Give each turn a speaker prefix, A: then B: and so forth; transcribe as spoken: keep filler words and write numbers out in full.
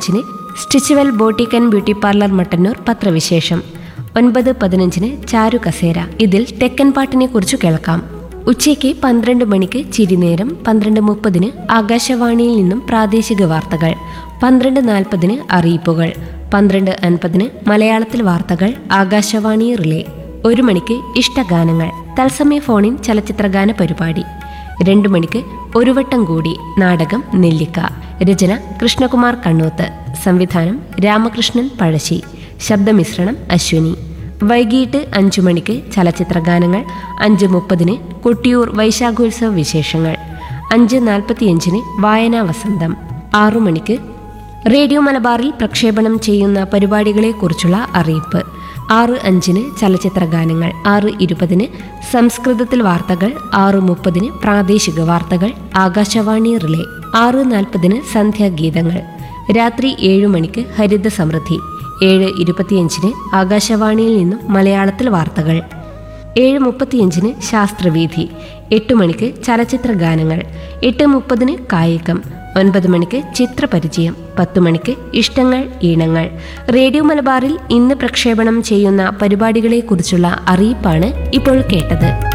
A: അഞ്ചിന് Stitchwell boutique and beauty parlour Mattannur പത്രവിശേഷം. ഒൻപത് പതിനഞ്ചിന് ചാരു കസേര. ഇതിൽ തെക്കൻ പാട്ടിനെ കുറിച്ച് കേൾക്കാം. ഉച്ചയ്ക്ക് പന്ത്രണ്ട് മണിക്ക് ചിരിനേരം. പന്ത്രണ്ട് മുപ്പതിന് ആകാശവാണിയിൽ നിന്നും പ്രാദേശിക വാർത്തകൾ. പന്ത്രണ്ട് നാൽപ്പതിന് അറിയിപ്പുകൾ. പന്ത്രണ്ട് അൻപതിന് മലയാളത്തിൽ വാർത്തകൾ ആകാശവാണി റിലേ. ഒരു മണിക്ക് ഇഷ്ടഗാനങ്ങൾ തത്സമയ ഫോണിൻ ചലച്ചിത്രഗാന പരിപാടി. രണ്ടു മണിക്ക് ഒരു വട്ടം കൂടി നാടകം നെല്ലിക്ക. രചന കൃഷ്ണകുമാർ കണ്ണൂത്ത്. സംവിധാനം രാമകൃഷ്ണൻ പഴശ്ശി. ശബ്ദമിശ്രണം അശ്വിനി. വൈകിട്ട് അഞ്ചു മണിക്ക് ചലച്ചിത്രഗാനങ്ങൾ. അഞ്ച് മുപ്പതിന് കൊട്ടിയൂർ വൈശാഖോത്സവ വിശേഷങ്ങൾ. അഞ്ച് നാൽപ്പത്തിയഞ്ചിന് വായനാ വസന്തം. ആറു മണിക്ക് റേഡിയോ മലബാറിൽ പ്രക്ഷേപണം ചെയ്യുന്ന പരിപാടികളെക്കുറിച്ചുള്ള അറിയിപ്പ്. ആറ് അഞ്ചിന് ചലച്ചിത്രഗാനങ്ങൾ. ആറ് ഇരുപതിന് സംസ്കൃതത്തിൽ വാർത്തകൾ. ആറ് മുപ്പതിന് പ്രാദേശിക വാർത്തകൾ ആകാശവാണി റിലേ. ആറ് നാൽപ്പതിന് സന്ധ്യാഗീതങ്ങൾ. രാത്രി ഏഴു മണിക്ക് ഹരിത സമൃദ്ധി. ഏഴ് ഇരുപത്തിയഞ്ചിന് ആകാശവാണിയിൽ നിന്നും മലയാളത്തിൽ വാർത്തകൾ. ഏഴ് മുപ്പത്തിയഞ്ചിന് ശാസ്ത്രവീഥി. എട്ട് മണിക്ക് ചലച്ചിത്ര ഗാനങ്ങൾ. എട്ട് മുപ്പതിന് കായികം. ഒൻപത് മണിക്ക് ചിത്രപരിചയം. പത്ത് മണിക്ക് ഇഷ്ടങ്ങൾ ഈണങ്ങൾ. റേഡിയോ മലബാറിൽ ഇന്ന് പ്രക്ഷേപണം ചെയ്യുന്ന പരിപാടികളെക്കുറിച്ചുള്ള അറിയിപ്പാണ് ഇപ്പോൾ കേട്ടത്.